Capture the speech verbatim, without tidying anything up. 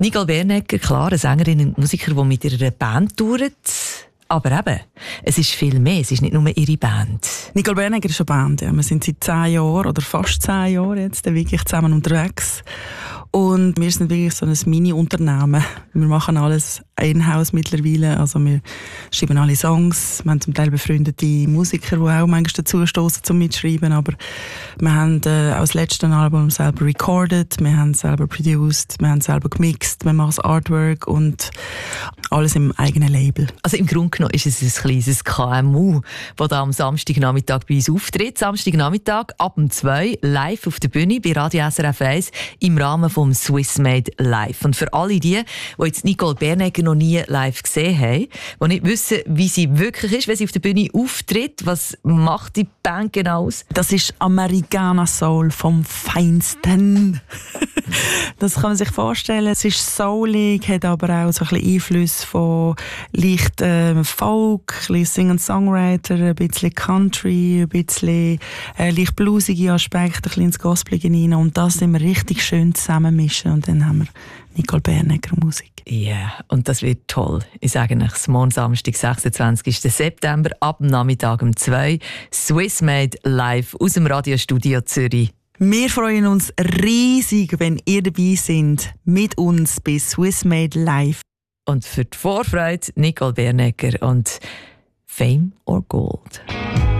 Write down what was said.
Nicole Bernegger, klar, eine Sängerin und Musiker, die mit ihrer Band touren. Aber eben, es ist viel mehr, es ist nicht nur ihre Band. Nicole Bernegger ist eine Band, ja. Wir sind seit zehn Jahren oder fast zehn Jahren jetzt wirklich zusammen unterwegs. Und wir sind wirklich so ein Mini-Unternehmen. Wir machen alles in-house mittlerweile. Also wir schreiben alle Songs. Wir haben zum Teil befreundete Musiker, die auch manchmal dazu stoßen zum Mitschreiben. Aber wir haben äh, auch das letzte Album selber recorded, wir haben selber produced, wir haben selber gemixt, wir machen das Artwork und alles im eigenen Label. Also im Grunde genommen ist es ein kleines K M U, das da am Samstagnachmittag bei uns auftritt. Samstagnachmittag ab um zwei live auf der Bühne bei Radio S R F eins im Rahmen vom Swiss Made Live. Und für alle die, die jetzt Nicole Bernegger noch nie live gesehen haben, die nicht wissen, wie sie wirklich ist, wenn sie auf der Bühne auftritt, was macht die Band genau aus? Das ist Americana Soul vom Feinsten. Das kann man sich vorstellen. Es ist soulig, hat aber auch so ein bisschen Einfluss von leicht äh, Folk, ein bisschen Sing-and-Songwriter, ein bisschen Country, ein bisschen äh, leicht bluesige Aspekte, ein bisschen ins Gospelige hinein. Und das sind wir richtig schön zusammenmischen. Und dann haben wir Nicole Bernegger Musik. Ja, yeah, und das wird toll. Ich sage euch, morgen Samstag, sechsundzwanzigsten September, ab dem Nachmittag um zwei, Swiss Made Live aus dem Radiostudio Zürich. Wir freuen uns riesig, wenn ihr dabei seid, mit uns bei Swiss Made Live. Und für die Vorfreude Nicole Bernegger und Fame or Gold.